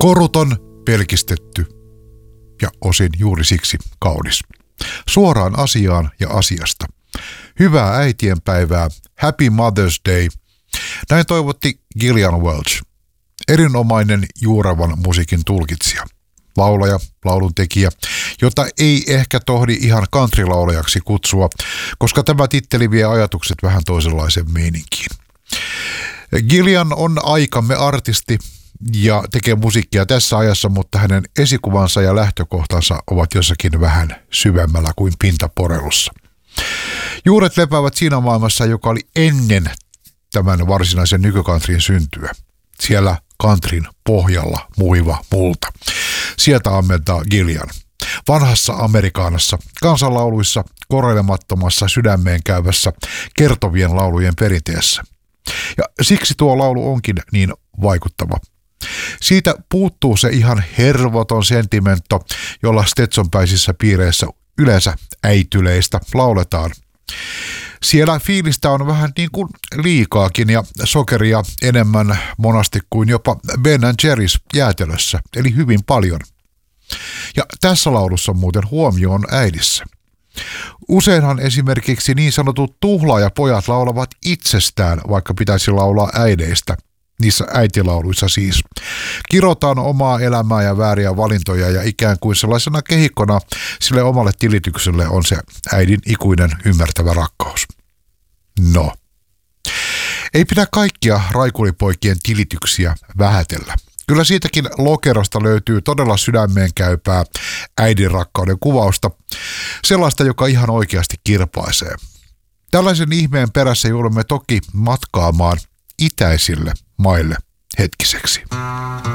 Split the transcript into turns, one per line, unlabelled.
Koruton, pelkistetty ja osin juuri siksi kaunis. Suoraan asiaan ja asiasta. Hyvää äitienpäivää, Happy Mother's Day. Näin toivotti Gillian Welch. Erinomainen juuravan musiikin tulkitsija. Laulaja, lauluntekijä, jota ei ehkä tohdi ihan countrylaulajaksi kutsua, koska tämä titteli vie ajatukset vähän toisenlaiseen meininkiin. Gillian on aikamme artisti ja tekee musiikkia tässä ajassa, mutta hänen esikuvansa ja lähtökohtansa ovat jossakin vähän syvemmällä kuin pintaporelussa. Juuret lepäävät siinä maailmassa, joka oli ennen tämän varsinaisen nykykantrin syntyä. Siellä kantrin pohjalla muiva multa. Sieltä ammentaa Gillian. Vanhassa Amerikaanassa, kansanlauluissa, korailemattomassa sydämeen käyvässä kertovien laulujen perinteessä. Ja siksi tuo laulu onkin niin vaikuttava. Siitä puuttuu se ihan hervoton sentimentto, jolla stetsonpäisissä piireissä yleensä äityleistä lauletaan. Siellä fiilistä on vähän niin kuin liikaakin ja sokeria enemmän monasti kuin jopa Ben & Jerry's jäätelössä, eli hyvin paljon. Ja tässä laulussa muuten huomio on äidissä. Useinhan esimerkiksi niin sanotut tuhlaajapojat laulavat itsestään, vaikka pitäisi laulaa äideistä. Niissä äitilauluissa siis. Kirotaan omaa elämää ja vääriä valintoja ja ikään kuin sellaisena kehikkona sille omalle tilitykselle on se äidin ikuinen ymmärtävä rakkaus. No. Ei pidä kaikkia raikulipoikien tilityksiä vähätellä. Kyllä siitäkin lokerosta löytyy todella sydämeen käypää äidin rakkauden kuvausta. Sellaista, joka ihan oikeasti kirpaisee. Tällaisen ihmeen perässä joudumme toki matkaamaan itäisille maille hetkiseksi.